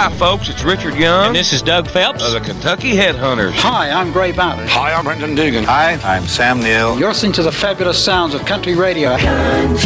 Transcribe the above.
Hi, folks, it's Richard Young. And this is Doug Phelps of the Kentucky Headhunters. Hi, I'm Gray Ballard. Hi, I'm Brendan Dugan. Hi, I'm Sam Neill. You're listening to the fabulous sounds of country radio.